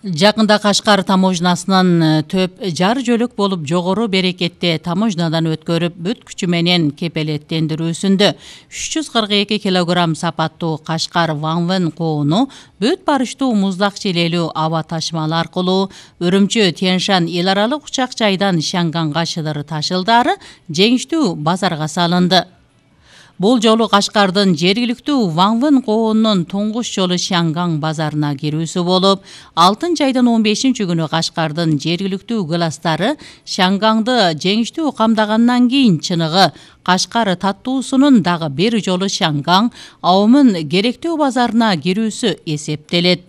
Жакында Кашкар таможнасынан төп жар жөлөк болуп жогору берекетте таможнадан өткөрүп бүт күчү менен кепелеттендирүүсүндө 342 килограмм сапаттуу Кашкар Ваңвын коону бүт барыштуу муздак желелүү аба ташымалы аркылуу Үрүмчү Тянь-Шань эл аралык учак жайдан Шанганга шыдыр ташылдары жеңиштүү базарга салынды. Бул жолу Кашкардын жергиликтүү Ваңвын коонунун туңгуч жолу Шанган базарына кирүүсү болуп, 6 айдын 15-күнү Кашкардын жергиликтүү класстары Шангаңды жеңиштүү камдагандан кийин чыныгы Кашкар таттуусунун дагы бир жолу Шанган Аумун керектүү базарына кирүүсү эсептелет.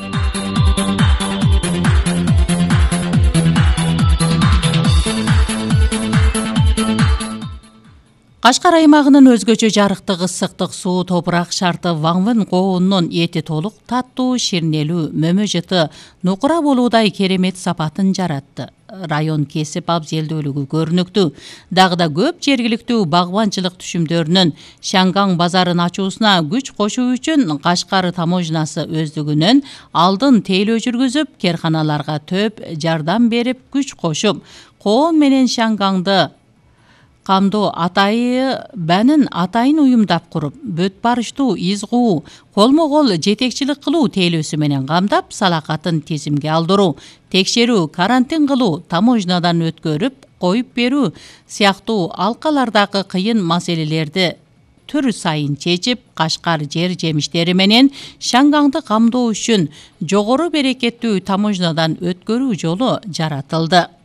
Кашкар аймагынын өзгөчө жарыктык ысыктык суу топурак шарты Ваңвын коонунун эти толук таттуу, ширнелүү, мөмө жыты, нукура болуудай керемет сапатын жаратты. Район кесип абзелдүүлүгү көрүнүктүү. Дагы да көп жергиликтүү багбанчылык түшүмдөрүнүн Шанган базарын ачуусуна күч кошуу үчүн Кашкар таможнасы өздүгүнөн алдын тейлөө жүргүзүп, керканаларга төп жардам берип, күч кошуп, коон менен Шангаңды камдоо атайын уюмдап куруп, бүт барыштуу изгуу, колмо-кол жетекчилик кылуу тейлөөсү менен камдап, салакатын тизимге алдыруу, текшерүү, карантин кылуу, таможнадан өткөрүп, коюп берүү сыяктуу алкалардагы кыйын маселелерди түр сайын чечип, Кашкар жер жемиштери менен Шангаңды камдоо үчүн жогору берекеттүү таможнадан өткөрүү жолу жаратылды.